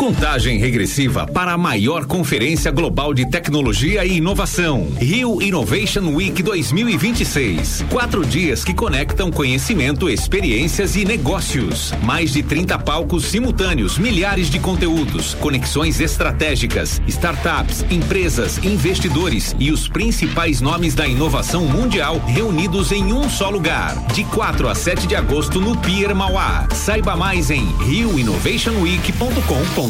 Contagem regressiva para a maior conferência global de tecnologia e inovação. Rio Innovation Week 2026. 4 dias que conectam conhecimento, experiências e negócios. Mais de 30 palcos simultâneos, milhares de conteúdos, conexões estratégicas, startups, empresas, investidores e os principais nomes da inovação mundial reunidos em um só lugar. De 4 a 7 de agosto no Pier Mauá. Saiba mais em rioinnovationweek.com.br.